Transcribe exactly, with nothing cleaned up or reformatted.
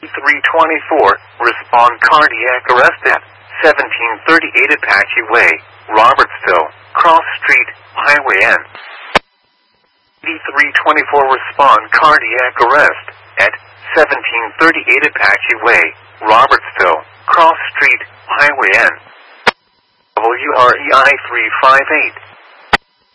three twenty-four, respond cardiac arrest at seventeen thirty-eight Apache Way, Robertsville, Cross Street, Highway N. three twenty-four, respond cardiac arrest at seventeen thirty-eight Apache Way, Robertsville, Cross Street, Highway N. W R E I three five eight.